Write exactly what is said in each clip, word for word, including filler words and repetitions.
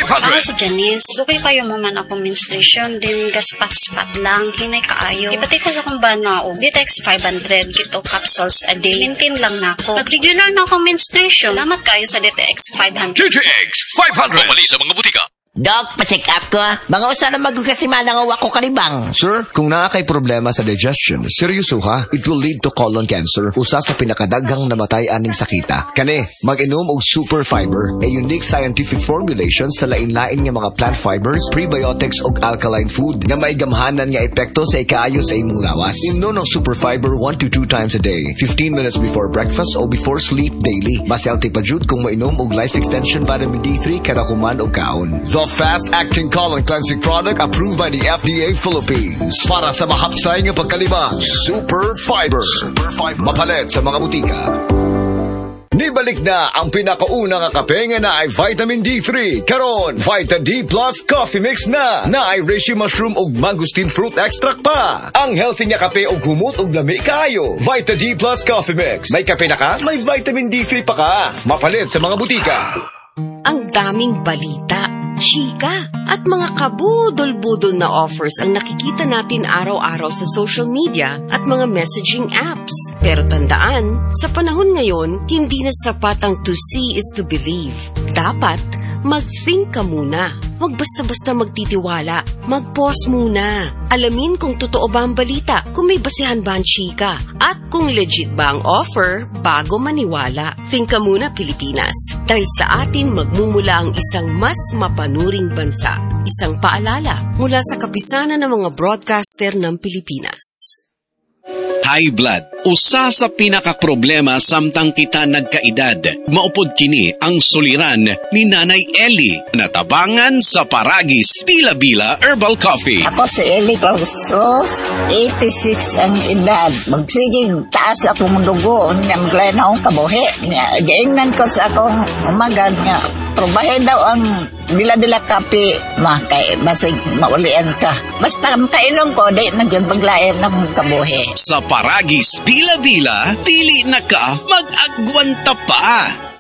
hundred. Ako si Janice. Dukay kayo maman ako menstruation. Din gaspat-spat lang. Hinay kaayo. Ipati ko sa kong banao. Ditex five hundred. Kito capsules a day. Maintain lang na ako. Nag-regular na ako menstruation. Salamat kayo sa Ditex five hundred. D T X five hundred. Pumali sa mga butika. Doc, pa-check up ko. Mga usa na magkasimana nga wako kalibang. Sir, kung naa kay problema sa digestion, seryoso ha, it will lead to colon cancer. Usa sa pinakadaghang namatay aning sakita. Kani, mag-inom og super fiber, a unique scientific formulation sa lain-lain nga mga plant fibers, prebiotics ug alkaline food nga may gamhanan nga epekto sa ikaayo sa imong lawas. Inom ng super fiber one to two times a day, fifteen minutes before breakfast o before sleep daily. Mas healthy pa jud kung mainom og life extension vitamin D three kada human og kaon. The fast-acting colon cleansing product approved by the F D A Philippines. Para sa mahapsay nga pagkalibang, Super Fiber. Super Fiber. Mapalit sa mga butika. Nibalik na ang pinakauna nga kape nga na ay vitamin D three. Karon, Vita D Plus Coffee Mix na. Na ay reishi mushroom ug mangosteen fruit extract pa. Ang healthy nga kape ug humot ug lami kaayo. Vita D Plus Coffee Mix. May kape na ka, may vitamin D three pa ka. Mapalit sa mga butika. Ang daming balita, chika, at mga kabudol-budol na offers ang nakikita natin araw-araw sa social media at mga messaging apps. Pero tandaan, sa panahon ngayon, hindi na sapat ang to see is to believe. Dapat, mag-think ka muna. Huwag basta-basta magtitiwala. Mag-pause muna. Alamin kung totoo ba ang balita, kung may basihan ba ang chika, at kung legit ba ang offer bago maniwala. Think ka muna, Pilipinas. Dahil sa atin magmumula ang isang mas mapanuring bansa. Isang paalala mula sa kapisanan ng mga broadcaster ng Pilipinas. High blood, usa sa pinakaproblema samtang kita nagkaedad. Maupod kini ang suliran ni Nanay Ellie, natabangan sa Paragis Bila-Bila Herbal Coffee. Ako si Ellie Clausos, eighty-six ang edad. Magsigig taas ako mong dugo, nga maglayan akong kabuhi. Gaingnan ko sa akong umagad nga, probahe daw ang bila-bila kape, ma, kay basig maulian ka. Basta kainom ko, di nagyang paglayan ng kabuhi. Sa Paragis Bila-Bila, dili na ka mag-agwanta pa.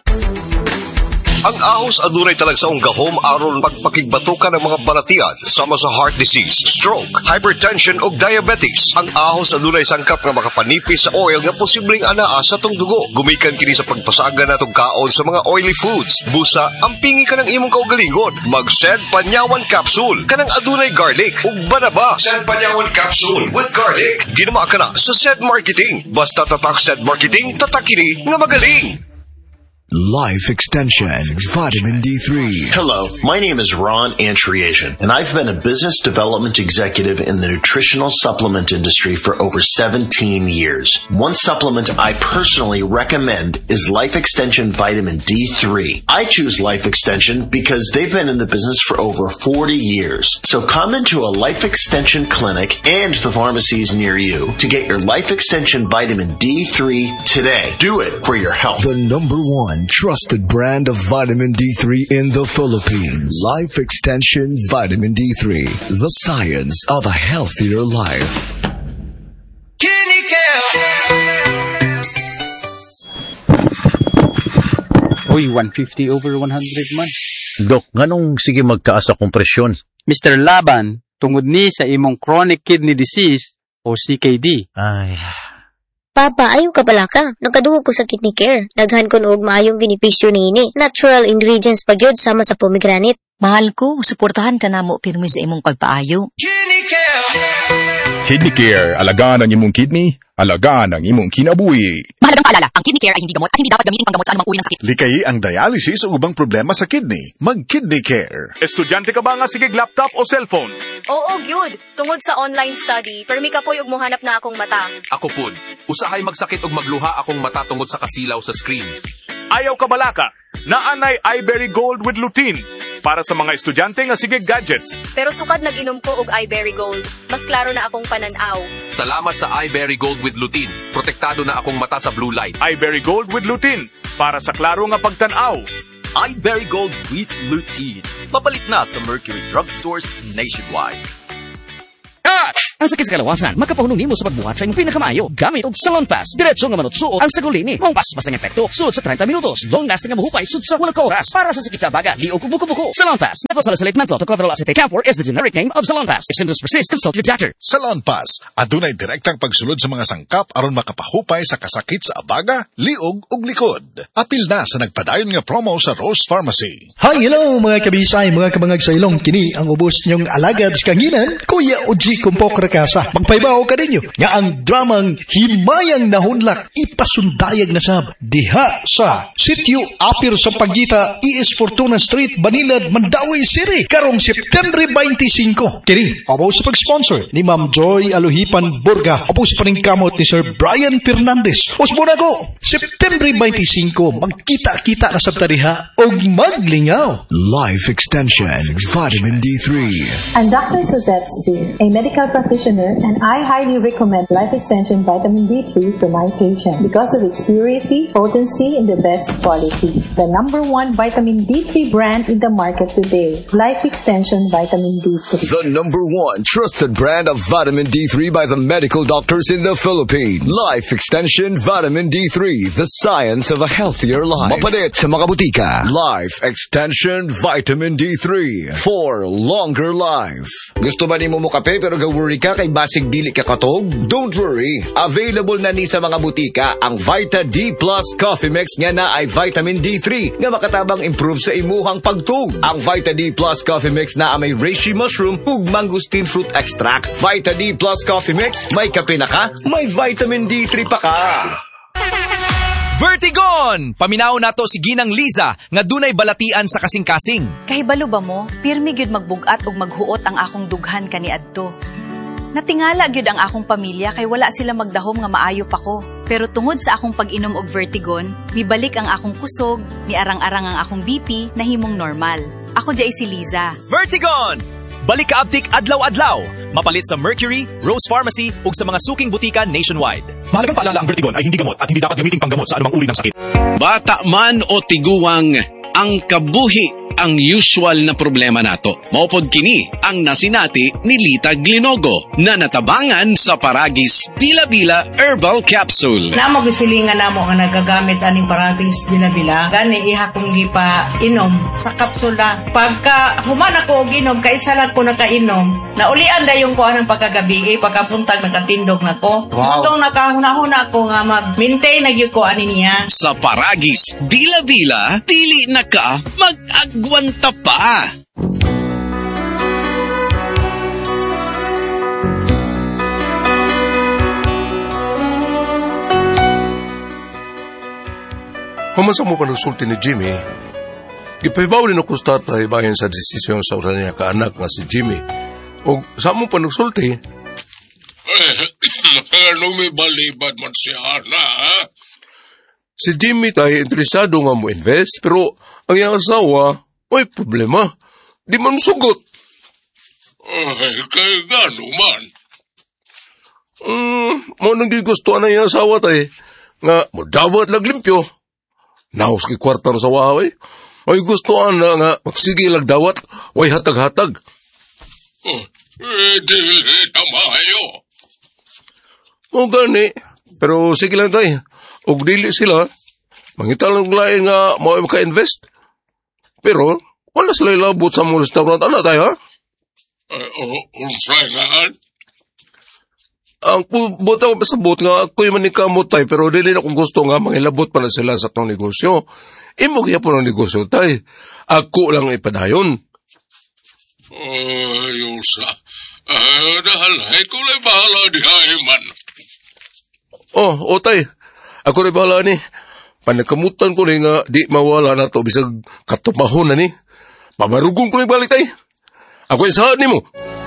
Ang ahos adunay talagsaong gahom aron pagpakigbatukan ng mga balatian sama sa heart disease, stroke, hypertension ug diabetes. Ang ahos adunay sangkap nga makapanipis sa oil nga posibleng anaa sa tong dugo. Gumikan kini sa pagpasaga natong kaon sa mga oily foods. Busa, ampingi ka ng imong kaugalingon. Mag-Sed Panyawan Capsule kanang adunay garlic ug banaba. Sed Panyawan Capsule with garlic. Ginama ka na sa Sed Marketing. Basta tatak Sed Marketing, tatak kini nga magaling. Life Extension Vitamin D three. Hello, my name is Ron Antriasian, and I've been a business development executive in the nutritional supplement industry for over seventeen years. One supplement I personally recommend is Life Extension Vitamin D three. I choose Life Extension because they've been in the business for over forty years. So come into a Life Extension clinic and the pharmacies near you to get your Life Extension Vitamin D three today. Do it for your health. The number one trusted brand of vitamin D three in the Philippines. Life Extension Vitamin D three. The science of a healthier life. Uy, one fifty over one hundred man. Dok, nganong sige magkaasa kompresyon? Mister Laban, tungod ni sa imong chronic kidney disease o C K D. Ay... Papa, ayaw ka pala ka. Nagkadugo ko sa kidney care. Daghan ko noog maayong benepisyo niini. Natural ingredients pa gyud sama sa pomegranate. Mahal ko, suportahan ka namo pirmi sa imong pagpaayo. Kidney Care! Kidney Care, alagaan ang imong kidney, alagaan ang imong kinabuhi. Mahalagang paalala, ang kidney care ay hindi gamot at hindi dapat gamitin panggamot sa anumang uri ng sakit. Likay ang dialysis o ubang problema sa kidney. Mag-Kidney Care. Estudyante ka ba nga sigig laptop o cellphone? Oo, gyud. Tungod sa online study, permi ka po'y og mohanap na akong mata. Ako pud, usahay magsakit og magluha akong mata tungod sa kasilaw sa screen. Ayaw ka balaka, naanay iBerry Gold with lutein para sa mga estudyante nga sigig gadgets. Pero sukad nag-inom ko og iBerry Gold. Mas klaro na akong pananaw. Salamat sa iBerry Gold with lutein. Protektado na akong mata sa blue light. iBerry Gold with lutein para sa klaro nga pagtanaw. iBerry Gold with lutein. Mapalit na sa Mercury drugstores nationwide. Cut! Ang sakit sa kalawasan, makapahunong nimo sa pagbuhat sa imong pinakamaayo. Gamit og Salon Pass. Diretso nga manutsuot ang sagulini. Mong paspas ang epekto. Sulod sa thirty minutos. Long lasting nga mahupay sud sa wala ka oras. Para sa sakit sa baga, liog ug buko-buko. Salon Pass. Methylsalicylate menthol to clavulol acetate camphor is the generic name of Salon Pass. If symptoms persist, consult your doctor. Salon Pass. Adunay direktang pagsulod sa mga sangkap aron makapahupay sa kasakit sa abaga, liog ug likod. Apil na sa nagpadayon nga promo sa Rose Pharmacy. Hi, hello mga kabisay, mga kabangag sa ilong. Kini ang ubos niyong alagad sa kanginan, Kuya Uji Kumpok Rakasa. Magpaibaw ka ninyo nga ang dramang Himayang Nahunlak ipasundayag na sab diha sa Sitio Apir sa Pagita, E S Fortuna Street, Banilad, Mandawi City, karong September twenty-five. Kini abo sa pag-sponsor ni Ma'am Joy Aluhipan Burga, abo sa paningkamot ni Sir Brian Fernandez. Usmuna ko, September twenty-five, magkita-kita na sab tadiha og maglingaw. Life Extension Vitamin D three. I'm Doctor Suzette C., a medical practitioner, and I highly recommend Life Extension Vitamin D three to my patients because of its purity, potency, and the best quality. The number one vitamin D three brand in the market today, Life Extension Vitamin D three. The number one trusted brand of vitamin D three by the medical doctors in the Philippines. Life Extension Vitamin D three, the science of a healthier life. Mapalit sa mga butika. Life Extension Vitamin D three for longer life. Gusto ba ni mo mo kape pero ga-worry ka kay basig dili ka katog? Don't worry. Available na ni sa mga butika ang Vita D Plus Coffee Mix nga na ay vitamin D three nga makatabang improve sa imuhang pagtug. Ang Vita D Plus Coffee Mix na may reishi mushroom ug mangosteen fruit extract. Vita D Plus Coffee Mix, may kape na ka, may vitamin D three pa ka. Vertigon! Paminaw nato si Ginang Liza nga dunay balatian sa kasing-kasing. Kahibalo ba mo, pirmi gyud magbugat og maghuot ang akong dughan kaniadto. Natingala gyud ang akong pamilya kay wala sila magdahom nga maayo pa ko. Pero tungod sa akong pag-inom og Vertigon, mibalik ang akong kusog, niarang-arang ang akong B P na himong normal. Ako jay si Liza. Vertigon! Balik ka abtik adlaw-adlaw. Mapalit sa Mercury, Rose Pharmacy ug sa mga suking butika nationwide. Mahalagang paalala, ang Vertigon ay hindi gamot at hindi dapat gamitin panggamot sa anumang uri ng sakit. Bata man o tiguwang, ang kabuhi ang usual na problema nato. Maupod kini ang nasinati ni Lita Glinogo na natabangan sa Paragis Bila-Bila Herbal Capsule. Namo gisilingan namo nga nagagamit aning Paragis Bila-Bila. Gani iha kong gipa inom sa kapsula. Pagka human ako og inom, kaisa lang ko nakainom, naulian dayong ko anang pagkagabi, eh, pagkapuntag nakatindog na ko. Wow. Itong nakahuna-huna ko nga mag-maintain na gyud ko ani niya. Sa Paragis Bila-Bila, dili na ka mag-agwanta pa. Humasa mo panusulti ni Jimmy, ipahibaw rin ako sa tatay bayan sa desisyon sa uran niya kaanak nga si Jimmy. O sa mo panusulti? Eh, ano may balibad man siya na, ha? Si Jimmy tayo interesado nga mo invest, pero ang iyang asawa, may problema. Di man sugot. Ay, kaya gano man. Hmm, mo nang gigustuhan na iyang asawa tayo, nga mo dawat lag limpyo. Naos kay kwarta sa waway. Ay gustuhan na nga magsige lag dawat, way hatag-hatag. Oh, eh, dili na maayo. O gani, pero sige lang tayo. Og dili sila, mangital ng lain nga mau maka-invest. Pero, wala sila ilabot sa mga restaurant. Ano tayo, ha? Uh, unsay nga? Ang buta ko pasabot nga, ako'y manikamot tayo, pero dili na kung gusto nga, mangilabot pa na sila sa itong negosyo. Imo kaya po ng negosyo tayo. Ako lang ipadayon. Ayos ah. Uh, dahil ay ko lang bahala di man. Oh, o tayo. Ako rin bahala ni. Panakamutan ko ni nga di mawala na to bisag katupahon na ni. Pamarugong ko ni balik tayo. Ako isahan ni mo.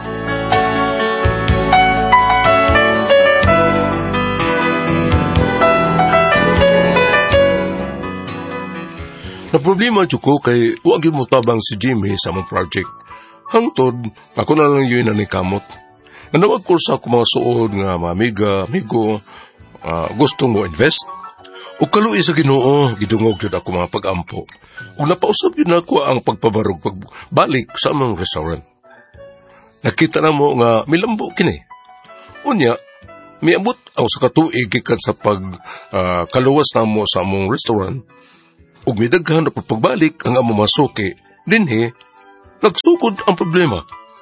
Na problema ko kay huwag mo tabang si Jimmy sa mong project. Hangtod, ako na lang yun na ni kamot. Nanawag ko sa ako mga suod nga mga amiga, amigo, uh, gustong mo invest. O kaluwi sa Ginoo, gidungog yun ako mga pag-ampo. O napausap yun ako ang pagpabarog pagbalik sa amang restaurant. Nakita na mo nga milambo kini. Unya, miabot ang sa katuig gikan sa pag uh, kaluwas na mo sa among restaurant ug midaghan na pagbalik ang among masuki dinhi nagsugod ang problema.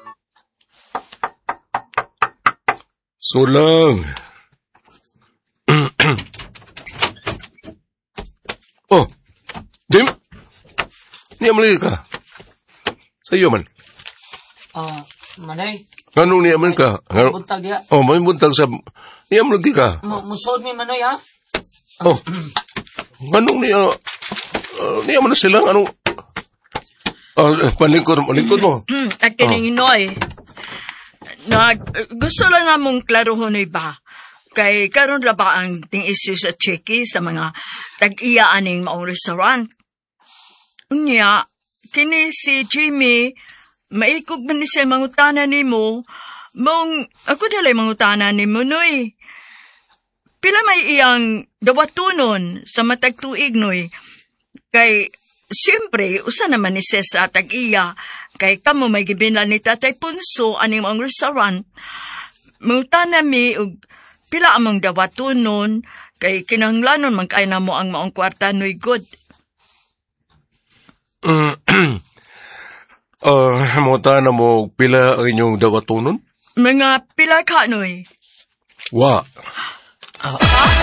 So lang. Oh, Jim? Niya malagi ka. Sa iyo man. Ah, uh, manay. Anong niya man ka? Ano? Buntag diya. Oh, may buntag sa... Niya malagi ka. M- musod mi manay ha? Oh, anong niya... Uh, niya man na sila, anong... Uh, palingkod, palingkod mo. At kininginoy. Na, gusto lang nga mong klarohon ba? Kay karon ra ba ang ting-issue sa Chiki sa mga tag-iya aning maong restaurant? Unya, kini si Jimmy, maikog man ni siya mangutana ni mo, mong, ako dalay mangutana ni mo, noy. Pila may iyang dawatunon sa matag tuig, noy. Kay, siyempre, usa naman ni siya sa tag-iya, kay kamo may gibinal ni Tatay Punso aning maong restaurant. Mangutana mi, og pila amang dawatunon, kay kinahanglanon man kay namo ang maong kwarta noy good. Uh, uh, Muta na mo pila ang inyong dawatunon? Mga pila ka noy. Wa. Uh,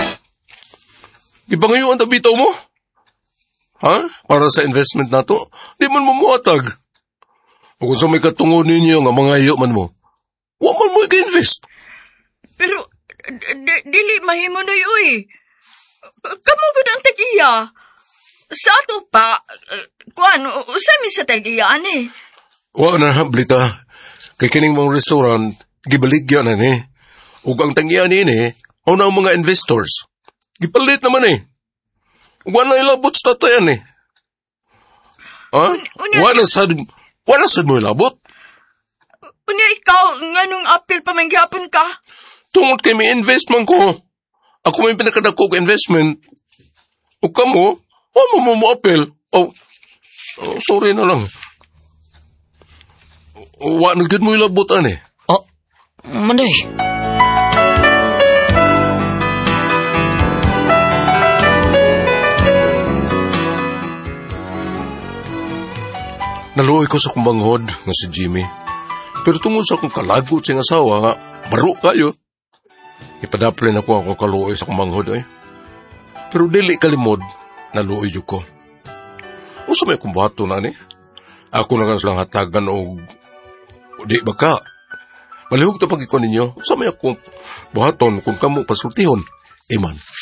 Di ba ngayon ang tabitaw mo? Ha? Para sa investment na to? Di man mo muatag. O kung sa may katungod ninyo nga mga iyo man mo, wa man mo i-invest. Pero, D- dili mahimo noy uy. Kamo gud ang tag-iya. Sa ato pa, uh, kuan, usami sa tag-iya ani. Wa na hablita. Kay kining mong restaurant, gibaligya na ni. Ug ang tag-iya ni ni, o na ang mga investors. Gipalit naman eh. Wa na ilabot sa tatayan eh. Ha? Wa na sad, wa na sad mo ilabot. Unya ikaw, nganong apil pa man gyapon ka? Tungod kay may investment ko. Ako may pinakadako ko investment. O kamo, o mo mo mo apel. Oh, oh, sorry na lang. Wa na gyud mo ilabutan eh. Oh, manday. Naluoy ko sa kumbanghod nga si Jimmy. Pero tungod sa akong kalagot sa asawa nga, baro kayo. Ipadaplin ako akong kaluoy sa kumanghod eh. Pero dili kalimod, naluoy yun ko. O sa may kumbato na ni, ako na lang hatagan o di ba ka? Malihog ta pag-ikaw ninyo, sa may akong buhaton kung kamo pasultihon. Iman.